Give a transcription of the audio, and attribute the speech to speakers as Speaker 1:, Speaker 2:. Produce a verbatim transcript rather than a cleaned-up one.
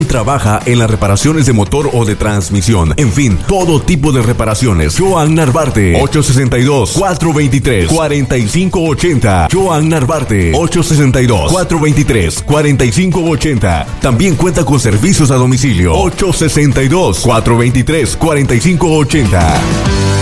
Speaker 1: Trabaja en las reparaciones de motor o de transmisión. En fin, todo tipo de reparaciones. Joan Narvarte, ocho seis dos, cuatro dos tres, cuatro cinco ocho cero. Joan Narvarte, ocho seis dos, cuatro dos tres, cuatro cinco ocho cero. También cuenta con servicios a domicilio. ocho seis dos, cuatro dos tres, cuatro cinco ocho cero.